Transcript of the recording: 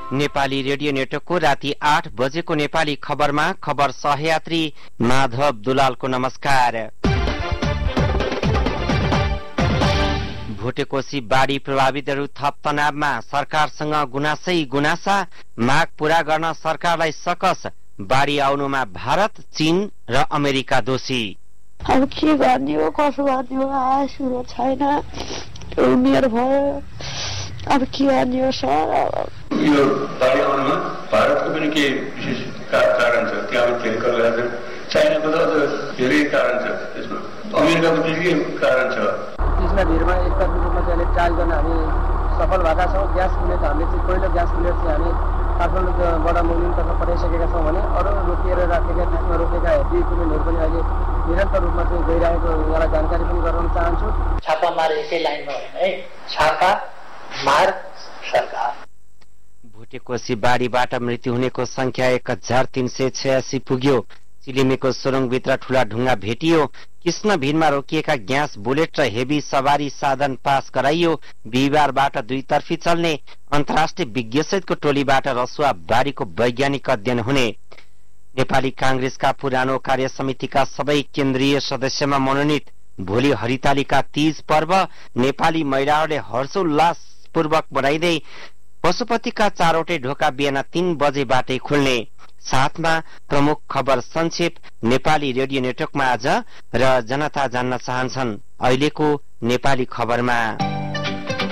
Nepali radio नेटवर्कको राति 8 बजेको नेपाली खबरमा खबर सहयात्री माधव दुलालको नमस्कार। भुटेकोशी बाढी प्रभावितहरू थप तनावमा, सरकारसँग गुनासै गुनासा, माग पूरा गर्न सरकारलाई सकस, बाढी आउनुमा भारत, चीन र अमेरिका दोषी। अब के गर्ने हो, कसो गर्ने हो, आय सुरु छैन, उमेर भयो, अब के गर्ने हो सर। यो बाढी आउनुमा भारतको पनि के विशेष कारण छ, त्यहाँ खेलको लाग्छ, चाइनाको त अझ धेरै कारण छ, त्यसमा अमेरिकाको त्यही कारण छ। त्यसमा भिडमा एकतर्फी रूपमा चाहिँ ट्रायल गर्न हामी सफल भएका छौँ। ग्यास बुलेट हामीले चाहिँ पहिलो ग्यास बुलेट चाहिँ हामी काठमाडौँबाट मुनिमतर्फ पठाइसकेका छौँ भने अरू रोकिएर राखेका त्यसमा रोकेका हेभी इक्विपमेन्टहरू पनि अहिले निरन्तर रूपमा चाहिँ गइरहेको यहाँलाई जानकारी पनि गराउन चाहन्छु। छापा मार एकै लाइनमा होइन है, छापा मार सरकार। भुटेकोशी बाढीबाट मृत्यु हुनेको संख्या 1386 पुग्यो। चिलिमेको सुरुङभित्र ठूला ढुङ्गा भेटियो। कृष्ण भिरमा रोकिएका ग्यास बुलेट र हेभी सवारी साधन पास गराइयो। बिहिबारबाट दुईतर्फी चल्ने अन्तर्राष्ट्रिय विज्ञसहितको टोलीबाट रसुवा बाढीको वैज्ञानिक अध्ययन हुने। नेपाली कांग्रेसका पुरानो कार्य समितिका सबै केन्द्रीय सदस्यमा मनोनित। भोलि हरितालिका तीज पर्व नेपाली महिलाहरूले हर्षोल्लासपूर्वक मनाइँदै पशुपतिका चारवटै ढोका बिहान 3 बजेबाटै खुल्ने। साथमा प्रमुख खबर संक्षेप नेपाली रेडियो नेटवर्कमा आज र जनता जान्न चाहन्छन् अहिलेको नेपाली खबरमा।